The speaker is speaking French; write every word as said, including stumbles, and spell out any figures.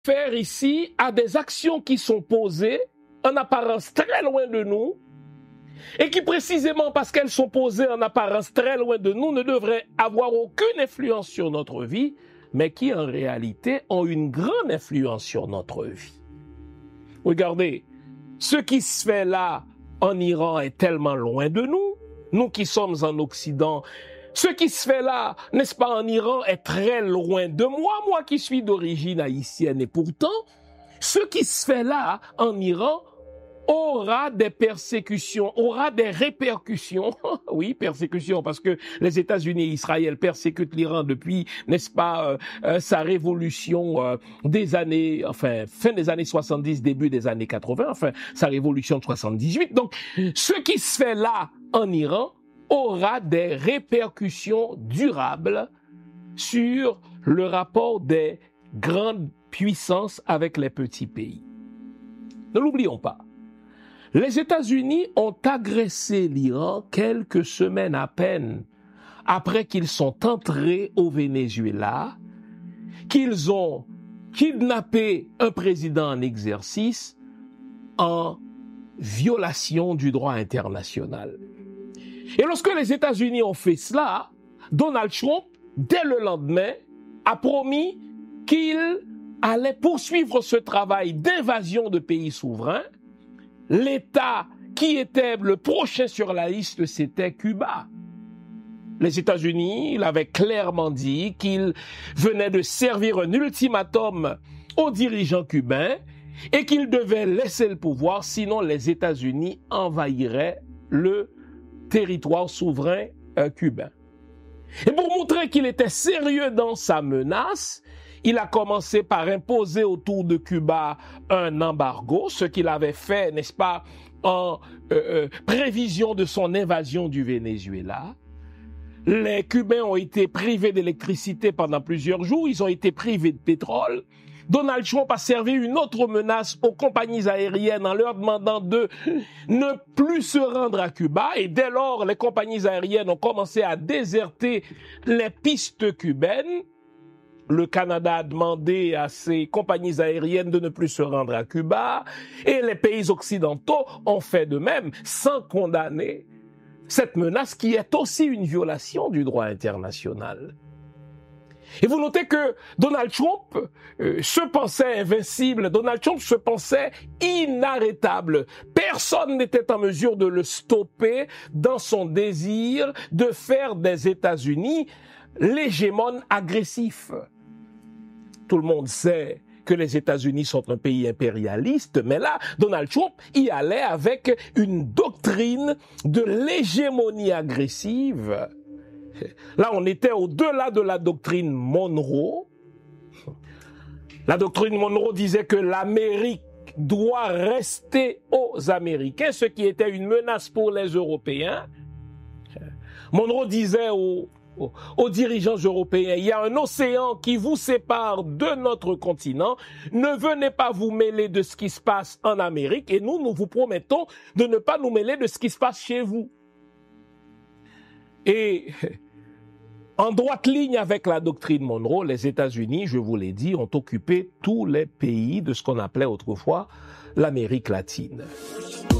faire ici à des actions qui sont posées en apparence très loin de nous et qui précisément parce qu'elles sont posées en apparence très loin de nous ne devraient avoir aucune influence sur notre vie, mais qui en réalité ont une grande influence sur notre vie. Regardez, ce qui se fait là en Iran est tellement loin de nous, nous qui sommes en Occident. Ce qui se fait là, n'est-ce pas, en Iran, est très loin de moi, moi qui suis d'origine haïtienne. Et pourtant, ce qui se fait là, en Iran, aura des persécutions, aura des répercussions. Oui, persécutions, parce que les États-Unis et Israël persécutent l'Iran depuis, n'est-ce pas, euh, euh, sa révolution euh, des années, enfin, fin des années soixante-dix, début des années quatre-vingts, enfin, sa révolution de soixante-dix-huit. Donc, ce qui se fait là, en Iran, aura des répercussions durables sur le rapport des grandes puissances avec les petits pays. Ne l'oublions pas. Les États-Unis ont agressé l'Iran quelques semaines à peine après qu'ils sont entrés au Venezuela, qu'ils ont kidnappé un président en exercice en violation du droit international. Et lorsque les États-Unis ont fait cela, Donald Trump, dès le lendemain, a promis qu'il allait poursuivre ce travail d'invasion de pays souverains. L'État qui était le prochain sur la liste, c'était Cuba. Les États-Unis l'avaient clairement dit qu'ils venaient de servir un ultimatum aux dirigeants cubains et qu'ils devaient laisser le pouvoir, sinon les États-Unis envahiraient le territoire souverain euh, cubain. Et pour montrer qu'il était sérieux dans sa menace, il a commencé par imposer autour de Cuba un embargo, ce qu'il avait fait, n'est-ce pas, en euh, euh, prévision de son invasion du Venezuela. Les Cubains ont été privés d'électricité pendant plusieurs jours, ils ont été privés de pétrole. Donald Trump a servi une autre menace aux compagnies aériennes en leur demandant de ne plus se rendre à Cuba. Et dès lors, les compagnies aériennes ont commencé à déserter les pistes cubaines. Le Canada a demandé à ses compagnies aériennes de ne plus se rendre à Cuba. Et les pays occidentaux ont fait de même, sans condamner cette menace qui est aussi une violation du droit international. Et vous notez que Donald Trump euh, se pensait invincible, Donald Trump se pensait inarrêtable. Personne n'était en mesure de le stopper dans son désir de faire des États-Unis l'hégémon agressif. Tout le monde sait que les États-Unis sont un pays impérialiste, mais là, Donald Trump y allait avec une doctrine de l'hégémonie agressive. Là, on était au-delà de la doctrine Monroe. La doctrine Monroe disait que l'Amérique doit rester aux Américains, ce qui était une menace pour les Européens. Monroe disait aux, aux, aux dirigeants européens, il y a un océan qui vous sépare de notre continent, ne venez pas vous mêler de ce qui se passe en Amérique et nous, nous vous promettons de ne pas nous mêler de ce qui se passe chez vous. Et en droite ligne avec la doctrine Monroe, les États-Unis, je vous l'ai dit, ont occupé tous les pays de ce qu'on appelait autrefois l'Amérique latine.